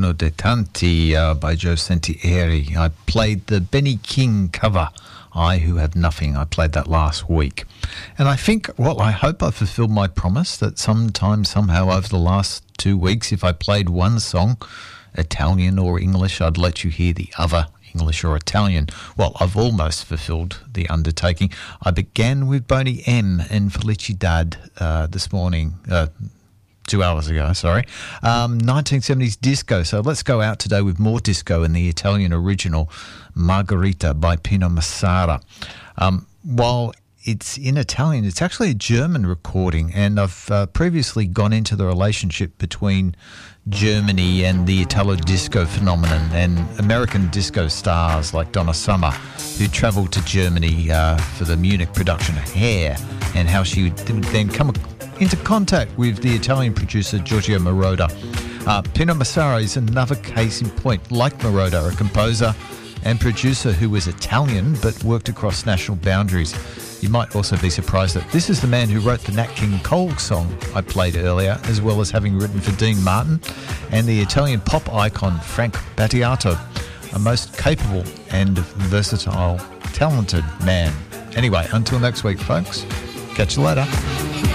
Uno dei Tanti by Joe Sentieri. I played the Benny King cover, I Who Have Nothing. I played that last week. And I hope I fulfilled my promise that sometime, somehow over the last 2 weeks, if I played one song, Italian or English, I'd let you hear the other, English or Italian. Well, I've almost fulfilled the undertaking. I began with Boney M and Felicidad this morning, 2 hours ago, 1970s disco. So let's go out today with more disco and the Italian original Margherita by Pino Massara. While it's in Italian, it's actually a German recording, and I've previously gone into the relationship between Germany and the Italo disco phenomenon and American disco stars like Donna Summer, who travelled to Germany for the Munich production of Hair, and how she would then come into contact with the Italian producer Giorgio Moroder. Pino Massara is another case in point. Like Moroder, a composer and producer who was Italian but worked across national boundaries. You might also be surprised that this is the man who wrote the Nat King Cole song I played earlier, as well as having written for Dean Martin and the Italian pop icon Frank Battiato, a most capable and versatile, talented man. Anyway, until next week, folks, catch you later.